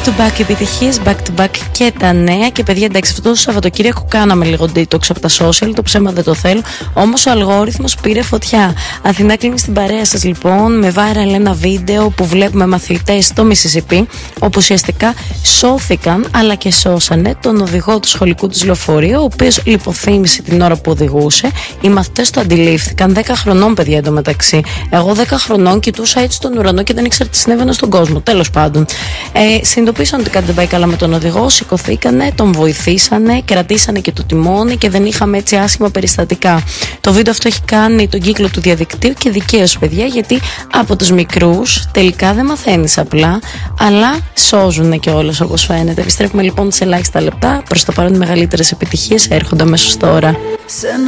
to back επιτυχίες, back to back και τα νέα. Και παιδιά, εντάξει, αυτό το Σαββατοκύριακο κάναμε λίγο detox από τα social, το ψέμα δεν το θέλω. Όμως ο αλγόριθμος πήρε φωτιά. Αθηνά κλείνει στην παρέα σας λοιπόν με viral ένα βίντεο που βλέπουμε μαθητές στο Μισισιπί, όπου ουσιαστικά σώθηκαν αλλά και σώσανε τον οδηγό του σχολικού του λεωφορείου, ο οποίος λιποθύμησε την ώρα που οδηγούσε. Οι μαθητές το αντιλήφθηκαν. 10 χρονών, παιδιά, εντωμεταξύ. Εγώ 10 χρονών κοιτούσα έτσι τον ουρανό και δεν ήξερα τι συνέβαινε στον κόσμο. Τέλος πάντων. Συνειδητοποίησαν ότι κάτι δεν πάει καλά με τον οδηγό, σηκωθήκανε, τον βοηθήσανε, κρατήσανε και το τιμόνι και δεν είχαμε έτσι άσχημα περιστατικά. Το βίντεο αυτό έχει κάνει τον κύκλο του διαδικτύου και δικαίως, παιδιά, γιατί από τους μικρούς τελικά δεν μαθαίνεις απλά, αλλά σώζουν και όλος, όπως φαίνεται. Επιστρέφουμε λοιπόν σε ελάχιστα λεπτά. Προς το παρόν οι μεγαλύτερες επιτυχίες έρχονται αμέσως τώρα.